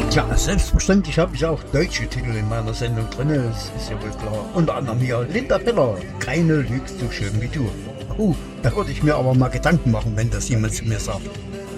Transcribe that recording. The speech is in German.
Tja, selbstverständlich habe ich auch deutsche Titel in meiner Sendung drin, das ist ja wohl klar. Unter anderem hier Linda Piller, keine lügt so schön wie du. Da würde ich mir aber mal Gedanken machen, wenn das jemand zu mir sagt.